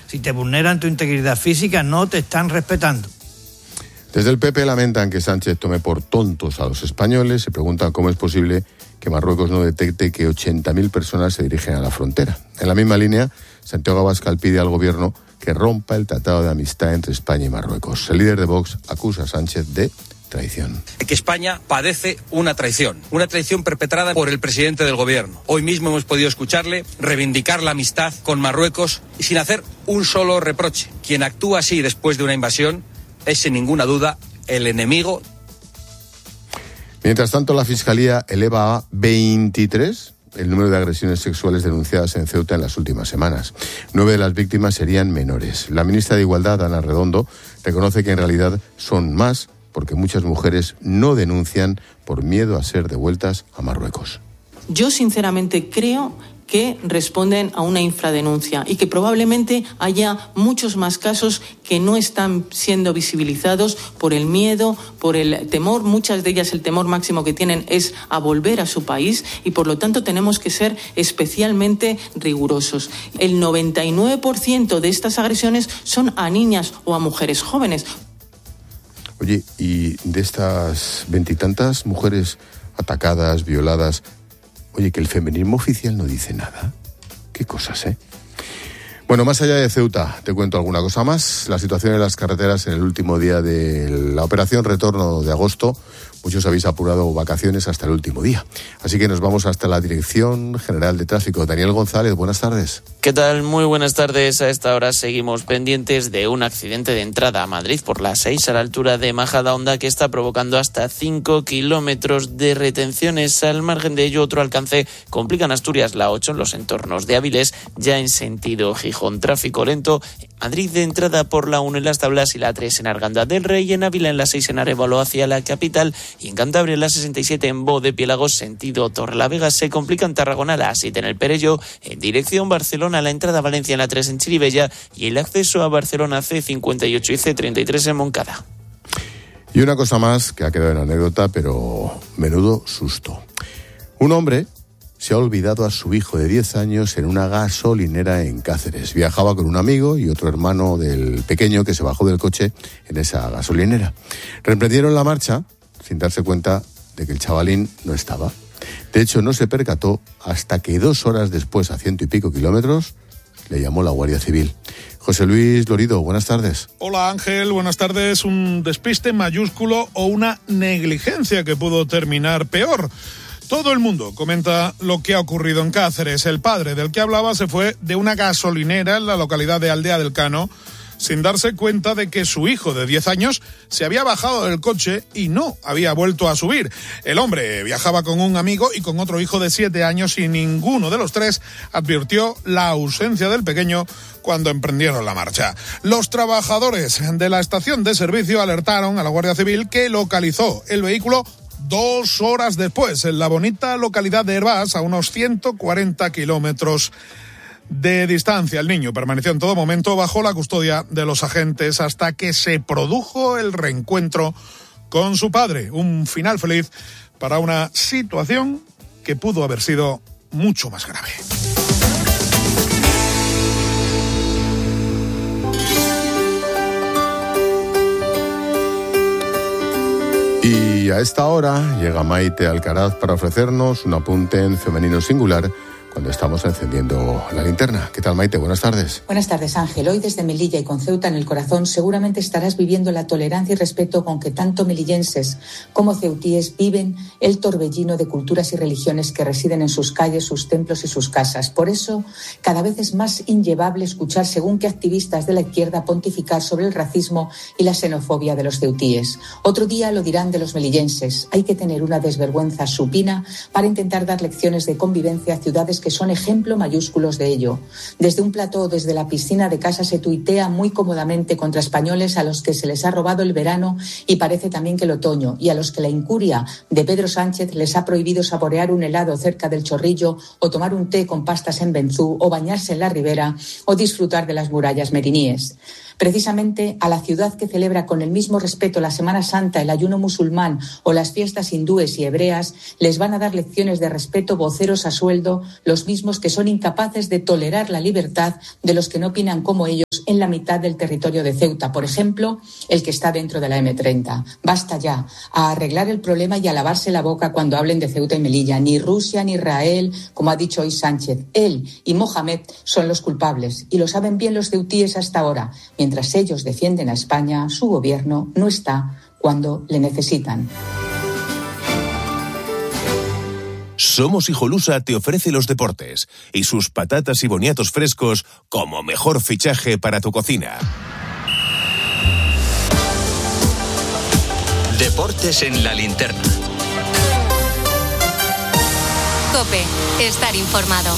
Si te vulneran tu integridad física, no te están respetando. Desde el PP lamentan que Sánchez tome por tontos a los españoles. Se preguntan cómo es posible que Marruecos no detecte que 80.000 personas se dirigen a la frontera. En la misma línea, Santiago Abascal pide al gobierno que rompa el tratado de amistad entre España y Marruecos. El líder de Vox acusa a Sánchez de traición. Que España padece una traición perpetrada por el presidente del gobierno. Hoy mismo hemos podido escucharle reivindicar la amistad con Marruecos y sin hacer un solo reproche. Quien actúa así después de una invasión es sin ninguna duda el enemigo. Mientras tanto, la Fiscalía eleva a 23 el número de agresiones sexuales denunciadas en Ceuta en las últimas semanas. 9 de las víctimas serían menores. La ministra de Igualdad, Ana Redondo, reconoce que en realidad son más porque muchas mujeres no denuncian por miedo a ser devueltas a Marruecos. Yo sinceramente creo que responden a una infradenuncia y que probablemente haya muchos más casos que no están siendo visibilizados por el miedo, por el temor. Muchas de ellas el temor máximo que tienen es a volver a su país y por lo tanto tenemos que ser especialmente rigurosos. El 99% de estas agresiones son a niñas o a mujeres jóvenes. Oye, y de estas 20 y tantas mujeres atacadas, violadas, oye, que el feminismo oficial no dice nada. Qué cosas, ¿eh? Bueno, más allá de Ceuta, te cuento alguna cosa más. La situación en las carreteras en el último día de la operación retorno de agosto. Muchos habéis apurado vacaciones hasta el último día. Así que nos vamos hasta la Dirección General de Tráfico. Daniel González, buenas tardes. ¿Qué tal? Muy buenas tardes. A esta hora seguimos pendientes de un accidente de entrada a Madrid por la 6 a la altura de Majadahonda que está provocando hasta 5 kilómetros de retenciones. Al margen de ello, otro alcance complica en Asturias la 8 en los entornos de Áviles, ya en sentido Gijón. Tráfico lento en Madrid de entrada por la 1 en Las Tablas y la 3 en Arganda del Rey, en Ávila en la 6 en Arévalo hacia la capital y en Cantabria en la 67 en Bo de Piélagos sentido Torrelavega. Se complica en Tarragona la 7 en el Perelló en dirección Barcelona, la entrada a Valencia en la 3 en Chirivella y el acceso a Barcelona C58 y C33 en Moncada. Y una cosa más que ha quedado en anécdota, pero menudo susto. Un hombre se ha olvidado a su hijo de 10 años en una gasolinera en Cáceres. Viajaba con un amigo y otro hermano del pequeño que se bajó del coche en esa gasolinera. Reemprendieron la marcha sin darse cuenta de que el chavalín no estaba. De hecho, no se percató hasta que 2 horas después, a 100 y pico kilómetros, le llamó la Guardia Civil. José Luis Lorido, buenas tardes. Hola Ángel, buenas tardes. Un despiste mayúsculo o una negligencia que pudo terminar peor. Todo el mundo comenta lo que ha ocurrido en Cáceres. El padre del que hablaba se fue de una gasolinera en la localidad de Aldea del Cano sin darse cuenta de que su hijo de 10 años se había bajado del coche y no había vuelto a subir. El hombre viajaba con un amigo y con otro hijo de 7 años y ninguno de los tres advirtió la ausencia del pequeño cuando emprendieron la marcha. Los trabajadores de la estación de servicio alertaron a la Guardia Civil, que localizó el vehículo 2 horas después en la bonita localidad de Hervás, a unos 140 kilómetros de distancia. El niño permaneció en todo momento bajo la custodia de los agentes hasta que se produjo el reencuentro con su padre. Un final feliz para una situación que pudo haber sido mucho más grave. Y a esta hora llega Maite Alcaraz para ofrecernos un apunte en femenino singular cuando estamos encendiendo la linterna. ¿Qué tal, Maite? Buenas tardes. Buenas tardes, Ángel. Hoy desde Melilla y con Ceuta en el corazón seguramente estarás viviendo la tolerancia y respeto con que tanto melillenses como ceutíes viven el torbellino de culturas y religiones que residen en sus calles, sus templos y sus casas. Por eso, cada vez es más inllevable escuchar según qué activistas de la izquierda pontificar sobre el racismo y la xenofobia de los ceutíes. Otro día lo dirán de los melillenses. Hay que tener una desvergüenza supina para intentar dar lecciones de convivencia a ciudades que son ejemplo mayúsculos de ello. Desde un plató o desde la piscina de casa se tuitea muy cómodamente contra españoles a los que se les ha robado el verano y parece también que el otoño, y a los que la incuria de Pedro Sánchez les ha prohibido saborear un helado cerca del Chorrillo o tomar un té con pastas en Benzú o bañarse en la Ribera o disfrutar de las murallas meriníes. Precisamente a la ciudad que celebra con el mismo respeto la Semana Santa, el ayuno musulmán o las fiestas hindúes y hebreas, les van a dar lecciones de respeto voceros a sueldo, los mismos que son incapaces de tolerar la libertad de los que no opinan como ellos en la mitad del territorio de Ceuta, por ejemplo, el que está dentro de la M30. Basta ya a arreglar el problema y a lavarse la boca cuando hablen de Ceuta y Melilla. Ni Rusia ni Israel, como ha dicho hoy Sánchez. Él y Mohamed son los culpables y lo saben bien los ceutíes hasta ahora. Mientras ellos defienden a España, su gobierno no está cuando le necesitan. Somos Hijolusa te ofrece los deportes y sus patatas y boniatos frescos como mejor fichaje para tu cocina. Deportes en la linterna. COPE, estar informado.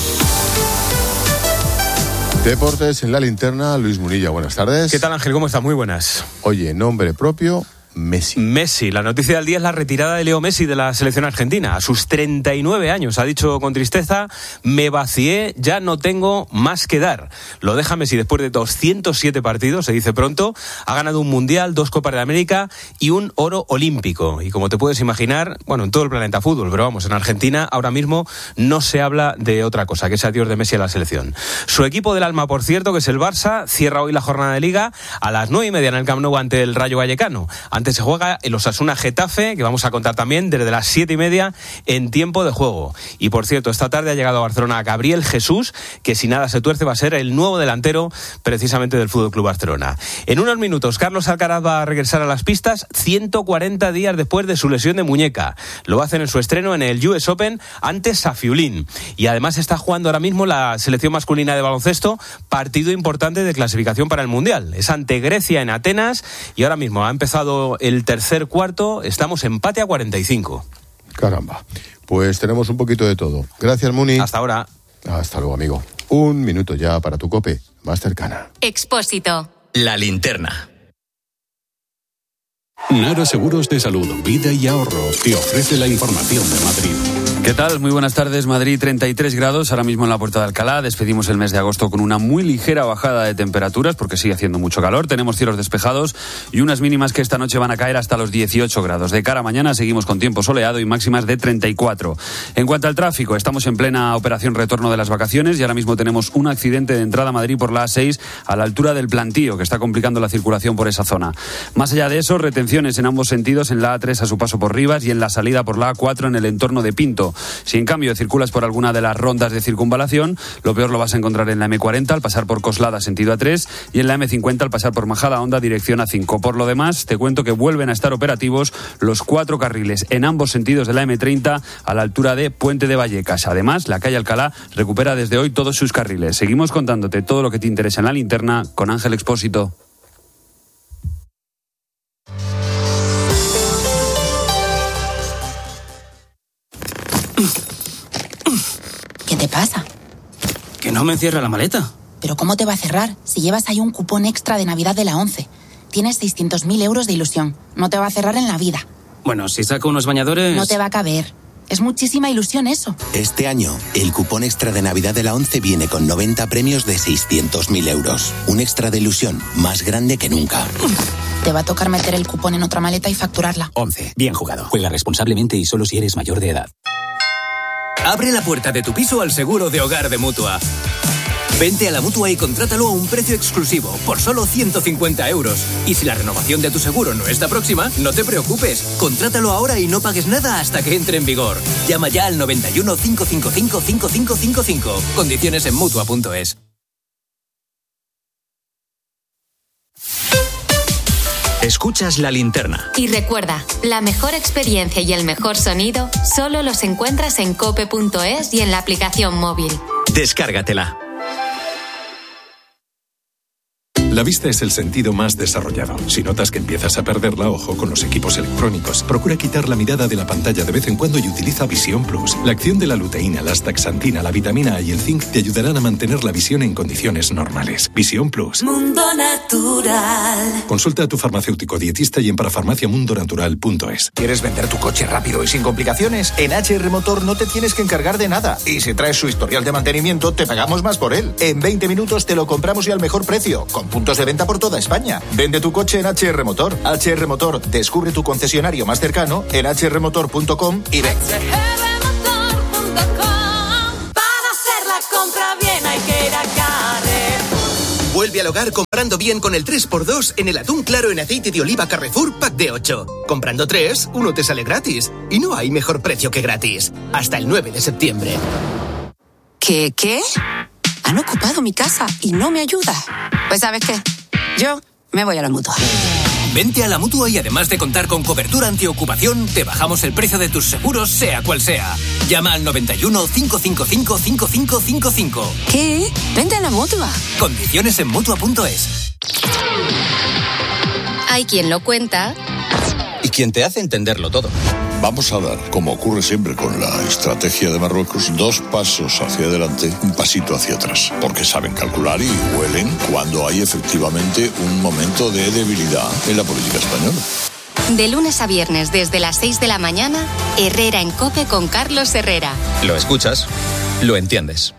Deportes en la linterna, Luis Munilla, buenas tardes. ¿Qué tal, Ángel? ¿Cómo estás? Muy buenas. Oye, nombre propio, Messi. La noticia del día es la retirada de Leo Messi de la selección argentina. A sus 39 años ha dicho con tristeza: me vacié, ya no tengo más que dar. Lo deja Messi después de 207 partidos, se dice pronto. Ha ganado un Mundial, 2 Copas de América y un oro olímpico. Y como te puedes imaginar, bueno, en todo el planeta fútbol, pero vamos, en Argentina ahora mismo no se habla de otra cosa que ese adiós de Messi a la selección. Su equipo del alma, por cierto, que es el Barça, cierra hoy la jornada de Liga a las 9:30 en el Camp Nou ante el Rayo Vallecano. Antes se juega el Osasuna Getafe, que vamos a contar también desde las 7:30 en tiempo de juego. Y por cierto, esta tarde ha llegado a Barcelona Gabriel Jesús, que si nada se tuerce va a ser el nuevo delantero precisamente del FC Barcelona. En unos minutos, Carlos Alcaraz va a regresar a las pistas 140 días después de su lesión de muñeca. Lo va a hacer en su estreno en el US Open ante Safiulín. Y además está jugando ahora mismo la selección masculina de baloncesto, partido importante de clasificación para el Mundial. Es ante Grecia en Atenas y ahora mismo ha empezado el tercer cuarto, estamos empate a 45. Caramba, pues tenemos un poquito de todo. Gracias, Muni. Hasta ahora. Hasta luego, amigo. Un minuto ya para tu COPE más cercana. Expósito. La linterna. Nara Seguros de Salud, Vida y Ahorro te ofrece la información de Madrid. ¿Qué tal? Muy buenas tardes. Madrid, 33 grados, ahora mismo en la Puerta de Alcalá. Despedimos el mes de agosto con una muy ligera bajada de temperaturas porque sigue haciendo mucho calor. Tenemos cielos despejados y unas mínimas que esta noche van a caer hasta los 18 grados. De cara a mañana seguimos con tiempo soleado y máximas de 34. En cuanto al tráfico, estamos en plena operación retorno de las vacaciones y ahora mismo tenemos un accidente de entrada a Madrid por la A6 a la altura del Plantío, que está complicando la circulación por esa zona. Más allá de eso, retenciones en ambos sentidos en la A3 a su paso por Rivas y en la salida por la A4 en el entorno de Pinto. Si en cambio circulas por alguna de las rondas de circunvalación, lo peor lo vas a encontrar en la M40 al pasar por Coslada sentido A3 y en la M50 al pasar por Majadahonda dirección A5. Por lo demás, te cuento que vuelven a estar operativos los 4 carriles en ambos sentidos de la M30 a la altura de Puente de Vallecas. Además, la calle Alcalá recupera desde hoy todos sus carriles. Seguimos contándote todo lo que te interesa en la linterna con Ángel Expósito. ¿Qué te pasa? Que no me cierra la maleta. ¿Pero cómo te va a cerrar si llevas ahí un cupón extra de Navidad de la 11? Tienes 600.000 euros de ilusión. No te va a cerrar en la vida. Bueno, si saco unos bañadores... No te va a caber. Es muchísima ilusión eso. Este año, el cupón extra de Navidad de la 11 viene con 90 premios de 600.000 euros. Un extra de ilusión más grande que nunca. Te va a tocar meter el cupón en otra maleta y facturarla. 11. Bien jugado. Juega responsablemente y solo si eres mayor de edad. Abre la puerta de tu piso al seguro de hogar de Mutua. Vente a la Mutua y contrátalo a un precio exclusivo, por solo 150 euros. Y si la renovación de tu seguro no está próxima, no te preocupes. Contrátalo ahora y no pagues nada hasta que entre en vigor. Llama ya al 91 555 5555. Condiciones en Mutua.es. Escuchas La Linterna. Y recuerda, la mejor experiencia y el mejor sonido solo los encuentras en cope.es y en la aplicación móvil. Descárgatela. La vista es el sentido más desarrollado. Si notas que empiezas a perderla, ojo con los equipos electrónicos. Procura quitar la mirada de la pantalla de vez en cuando y utiliza Visión Plus. La acción de la luteína, la astaxantina, la vitamina A y el zinc te ayudarán a mantener la visión en condiciones normales. Visión Plus. Mundo Natural. Consulta a tu farmacéutico dietista y en parafarmaciamundonatural.es. ¿Quieres vender tu coche rápido y sin complicaciones? En HR Motor no te tienes que encargar de nada. Y si traes su historial de mantenimiento, te pagamos más por él. En 20 minutos te lo compramos y al mejor precio. Con puntos de venta por toda España. Vende tu coche en HR Motor. HR Motor, descubre tu concesionario más cercano en hrmotor.com y ven. Para hacer la compra bien hay que ir a Carrefour. Vuelve al hogar comprando bien con el 3x2 en el atún claro en aceite de oliva Carrefour Pack de 8. Comprando 3, uno te sale gratis. Y no hay mejor precio que gratis. Hasta el 9 de septiembre. ¿Qué? Han ocupado mi casa y no me ayuda. Pues ¿sabes qué? Yo me voy a la Mutua. Vente a la Mutua y además de contar con cobertura antiocupación, te bajamos el precio de tus seguros, sea cual sea. Llama al 91 555 5555. ¿Qué? Vente a la Mutua. Condiciones en Mutua.es. Hay quien lo cuenta y quien te hace entenderlo todo. Vamos a dar, como ocurre siempre con la estrategia de Marruecos, 2 pasos hacia adelante, un pasito hacia atrás, porque saben calcular y huelen cuando hay efectivamente un momento de debilidad en la política española. De lunes a viernes desde las 6 de la mañana, Herrera en COPE con Carlos Herrera. Lo escuchas, lo entiendes.